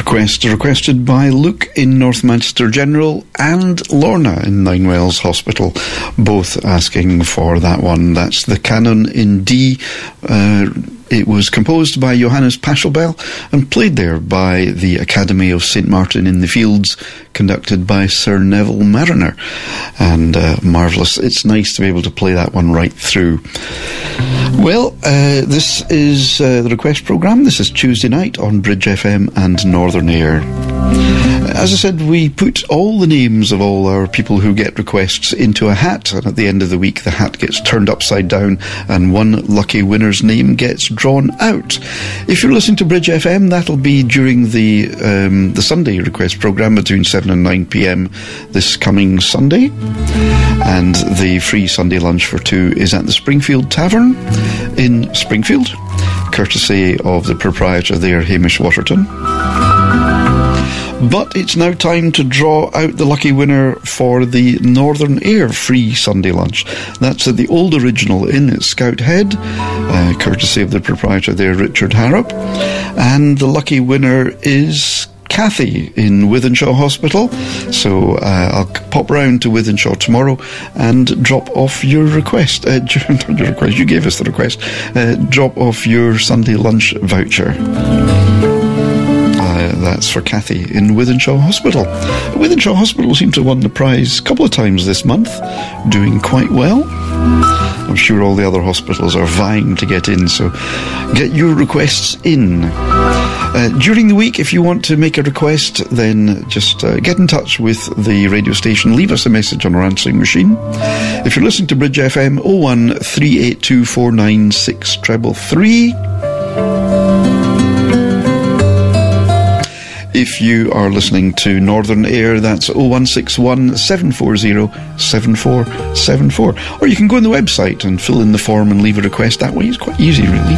request requested by Luke in North Manchester General and Lorna in Ninewells Hospital, both asking for that one. That's the Canon in D. It was composed by Johannes Pachelbel and played there by the Academy of St. Martin in the Fields, conducted by Sir Neville Mariner. And marvellous. It's nice to be able to play that one right through. Well, this is the request programme. This is Tuesday night on Bridge FM and Northern Air. As I said, we put all the names of all our people who get requests into a hat, and at the end of the week the hat gets turned upside down and one lucky winner's name gets drawn out. If you're listening to Bridge FM, that'll be during the Sunday request programme between 7 and 9 p.m. this coming Sunday. And the free Sunday lunch for two is at the Springfield Tavern in Springfield, courtesy of the proprietor there, Hamish Waterton. But it's now time to draw out the lucky winner for the Northern Air free Sunday lunch. That's at the Old Original Inn at Scout Head, courtesy of the proprietor there, Richard Harrop. And the lucky winner is Kathy in Wythenshawe Hospital. So I'll pop round to Wythenshawe tomorrow and drop off your request. Not your request, you gave us the request. Drop off your Sunday lunch voucher. That's for Kathy in Wythenshawe Hospital. Wythenshawe Hospital seem to have won the prize a couple of times this month, doing quite well. I'm sure all the other hospitals are vying to get in, so get your requests in. During the week, if you want to make a request, then just get in touch with the radio station. Leave us a message on our answering machine. If you're listening to Bridge FM, 01 382 496 333. If you are listening to Northern Air, that's 0161 740 7474. Or you can go on the website and fill in the form and leave a request that way. It's quite easy, really.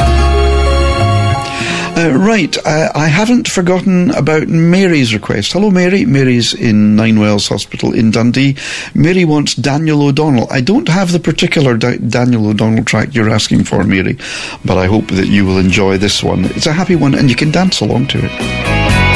Right, I haven't forgotten about Mary's request. Hello, Mary. Mary's in Ninewells Hospital in Dundee. Mary wants Daniel O'Donnell. I don't have the particular Daniel O'Donnell track you're asking for, Mary, but I hope that you will enjoy this one. It's a happy one and you can dance along to it.